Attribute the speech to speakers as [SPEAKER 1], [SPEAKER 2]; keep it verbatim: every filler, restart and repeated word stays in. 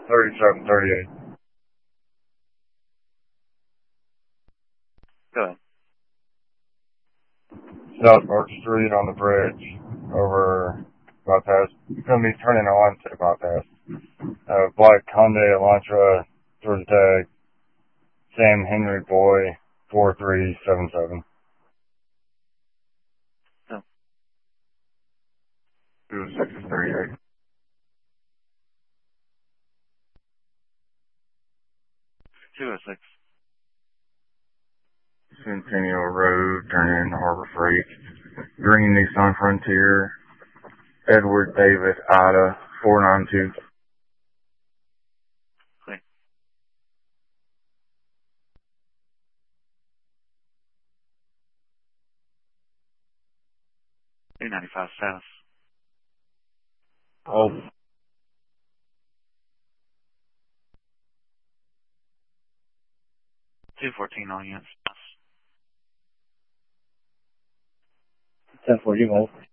[SPEAKER 1] thirty-seven thirty-eight.
[SPEAKER 2] Go ahead.
[SPEAKER 1] South Park Street on the bridge over about past. It's going to be turning on to about past. Uh, Black Hyundai Elantra towards the tag. Sam Henry Boy four three seven seven.
[SPEAKER 2] No.
[SPEAKER 1] two oh six thirty-eight.
[SPEAKER 2] two oh six.
[SPEAKER 1] Centennial Road, turning into Harbor Freight. Green Nissan Frontier. Edward David Ida four nine two.
[SPEAKER 2] Clear. two ninety-five south.
[SPEAKER 1] Hold.
[SPEAKER 2] two fourteen on units.
[SPEAKER 1] ten four, you hold.